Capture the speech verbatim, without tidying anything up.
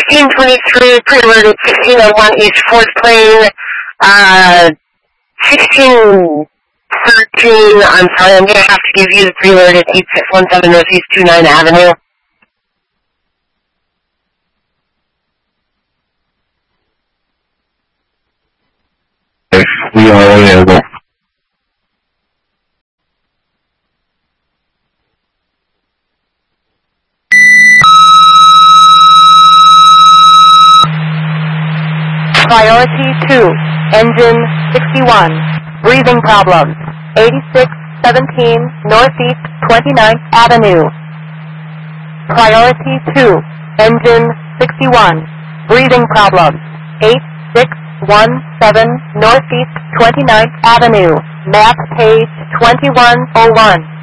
sixteen twenty-three, pre-alerted sixteen oh one East fourth Plane, uh, sixteen thirteen, I'm sorry, I'm going to have to give you the pre-alerted eight six one seven Northeast twenty-ninth Avenue. We are available. Priority two, engine sixty-one, breathing problems, eighty-six seventeen Northeast twenty-ninth Avenue. Priority two, engine sixty-one, breathing problems, eight six one seven Northeast twenty-ninth Avenue, map page twenty-one oh one.